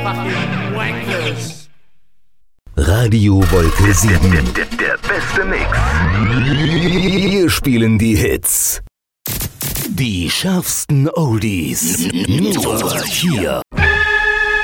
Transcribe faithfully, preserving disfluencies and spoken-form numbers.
fucking wankers. Radio Wolke sieben. Der, der, der beste Mix. Wir spielen die Hits. Die schärfsten Oldies. Nur hier